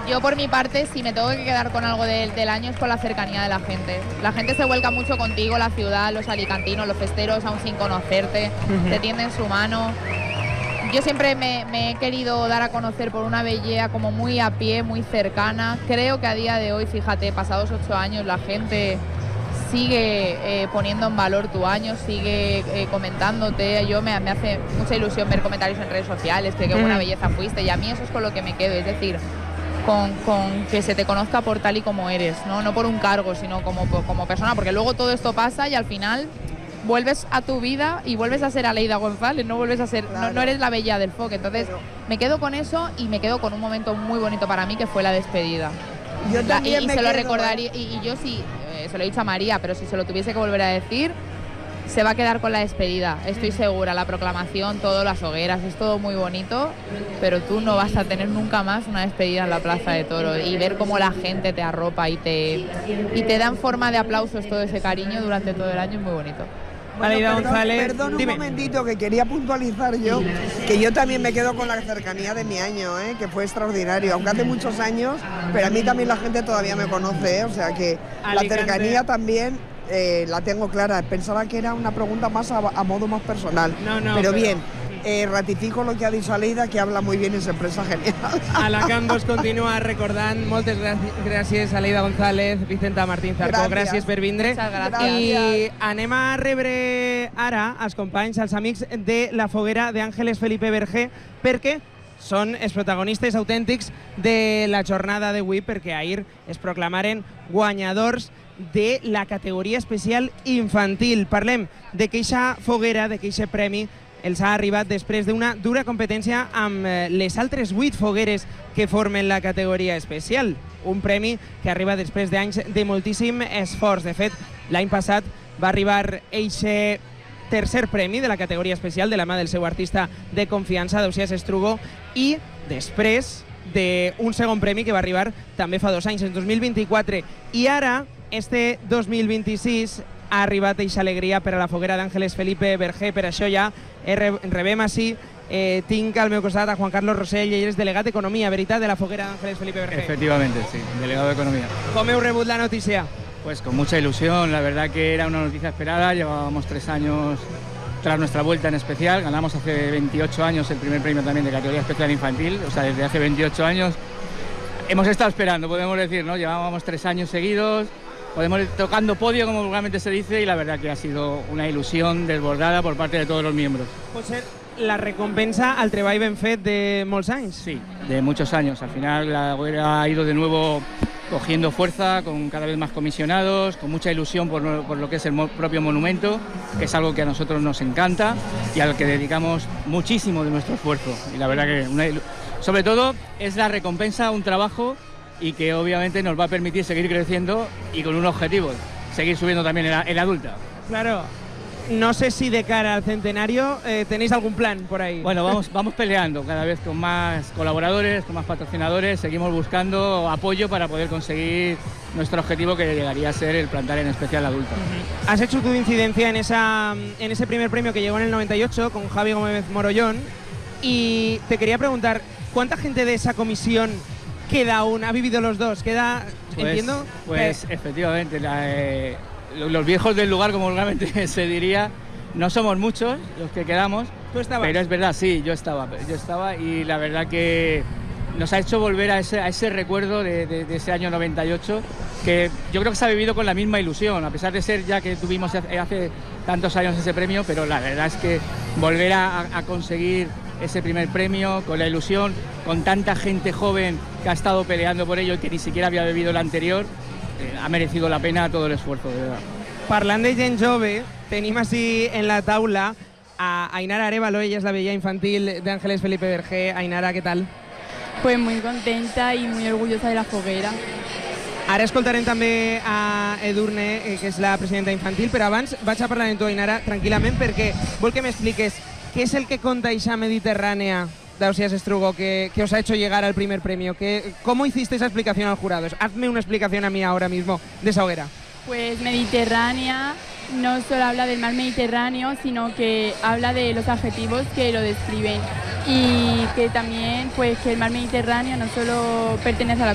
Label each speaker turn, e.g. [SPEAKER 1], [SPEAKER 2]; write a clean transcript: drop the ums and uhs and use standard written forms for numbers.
[SPEAKER 1] Yo por mi parte, si me tengo que quedar con algo del año, es con la cercanía de la gente. La gente se vuelca mucho contigo, la ciudad, los alicantinos, los festeros, aún sin conocerte, te tienden su mano. Yo siempre me he querido dar a conocer por una bellea como muy a pie, muy cercana. Creo que a día de hoy, fíjate, pasados 8 años, la gente sigue poniendo en valor tu año, sigue comentándote. Me hace mucha ilusión ver comentarios en redes sociales, que qué buena belleza fuiste, y a mí eso es con lo que me quedo, es decir, con que se te conozca por tal y como eres, no por un cargo, sino como persona, porque luego todo esto pasa y al final vuelves a tu vida y vuelves a ser Aleida González, no vuelves a ser, claro. no eres la bella del foc. Entonces me quedo con eso y me quedo con un momento muy bonito para mí, que fue la despedida.
[SPEAKER 2] Yo también
[SPEAKER 1] y se lo recordaría, y yo sí, se lo he dicho a María, pero si se lo tuviese que volver a decir, se va a quedar con la despedida, estoy segura. La proclamación, todo, las hogueras, es todo muy bonito, pero tú no vas a tener nunca más una despedida en la Plaza de Toros, y ver cómo la gente te arropa y te da en forma de aplausos todo ese cariño durante todo el año es muy bonito.
[SPEAKER 2] Bueno, Aleida González, perdón un momentito, que quería puntualizar yo, que yo también me quedo con la cercanía de mi año, que fue extraordinario, aunque hace muchos años, pero a mí también la gente todavía me conoce, o sea que Alicante. La cercanía también la tengo clara. Pensaba que era una pregunta más a modo más personal, pero bien. Ratifico lo que ha dicho Aleida, que habla muy bien, és empresa genial.
[SPEAKER 3] Alacant vos continua recordant. Moltes gràcies, Aleida González, Vicenta Martín Zarco, gràcies per vindre. I anem a rebre ara els companys, els amics de la foguera d'Àngeles Felipe Vergé, perquè són els protagonistes autèntics de la jornada d'avui, perquè ahir es proclamaren guanyadors de la categoria especial infantil. Parlem de que eixa foguera, de que eixe premi els ha arribat després d'una dura competència amb les altres 8 fogueres que formen la categoria especial. Un premi que arriba després d'anys de moltíssim esforç. De fet, l'any passat va arribar eixe tercer premi de la categoria especial de la mà del seu artista de confiança, d'Ausiàs Estrugo, i després d'un segon premi que va arribar també fa 2 anys, en 2024. I ara, este 2026, ha arribat eixa alegria per a la foguera d'Àngeles Felipe Vergé. Per això ja rebem així. Tinc al meu costat a Juan Carlos Rosell, ell és delegat d'Economia, veritat, de la foguera d'Àngeles Felipe Vergé.
[SPEAKER 4] Efectivamente, sí, delegado de Economía.
[SPEAKER 3] ¿Cómo heu rebut la noticia?
[SPEAKER 4] Pues con mucha ilusión, la verdad que era una noticia esperada. Llevábamos 3 años tras nuestra vuelta en especial, ganamos hace 28 años el primer premio también de categoría especial infantil, o sea, desde hace 28 años hemos estado esperando, podemos decir, ¿no? Llevábamos 3 años seguidos, podemos ir tocando podio, como vulgarmente se dice, y la verdad que ha sido una ilusión desbordada por parte de todos los miembros.
[SPEAKER 3] Pot ser la recompensa al treball ben fet de molts anys?
[SPEAKER 4] Sí, de muchos años. Al final la hoguera ha ido de nuevo cogiendo fuerza, con cada vez más comisionados, con mucha ilusión por lo que es el propio monumento, que es algo que a nosotros nos encanta y al que dedicamos muchísimo de nuestro esfuerzo. Y la verdad que sobre todo es la recompensa a un trabajo y que obviamente nos va a permitir seguir creciendo y con un objetivo, seguir subiendo también en la adulta.
[SPEAKER 3] Claro. No sé si de cara al centenario tenéis algún plan por ahí.
[SPEAKER 4] Bueno, vamos peleando cada vez con más colaboradores, con más patrocinadores, seguimos buscando apoyo para poder conseguir nuestro objetivo, que llegaría a ser el plantar en especial adulta.
[SPEAKER 3] Has hecho tu incidencia en ese primer premio que llegó en el 98 con Javi Gómez Morollón, y te quería preguntar, ¿cuánta gente de esa comisión queda aún? ¿Ha vivido los dos? ¿Queda, entiendo?
[SPEAKER 4] Pues efectivamente, los viejos del lugar, como vulgarmente se diría, no somos muchos los que quedamos.
[SPEAKER 3] ¿Tú estabas?
[SPEAKER 4] Pero es verdad, sí, yo estaba y la verdad que nos ha hecho volver a ese recuerdo de ese año 98, que yo creo que se ha vivido con la misma ilusión, a pesar de ser ya que tuvimos hace tantos años ese premio, pero la verdad es que volver a conseguir ese primer premio con la ilusión, con tanta gente joven que ha estado peleando por ello y que ni siquiera había vivido el anterior, ha merecido la pena todo el esfuerzo, de verdad.
[SPEAKER 3] Parlant de gent jove, tenim així en la taula a Ainara Arévalo, ella es la bella infantil de Ángeles Felipe Vergé. Ainara, ¿qué tal?
[SPEAKER 5] Pues muy contenta y muy orgullosa de la foguera.
[SPEAKER 3] Ara escoltarem també a Edurne, que és la presidenta infantil, però abans vaig a parlar amb tu, Ainara, tranquil·lament, perquè vol que m'expliques què és el que conta eixa Mediterránea d'Ausiàs Estrugo que os ha hecho llegar al primer premio. ¿Cómo hiciste esa explicación al jurado? Hazme una explicación a mí ahora mismo de esa hoguera.
[SPEAKER 5] Pues Mediterránea no solo habla del mar Mediterráneo, sino que habla de los adjetivos que lo describen, y que también pues que el mar Mediterráneo no solo pertenece a la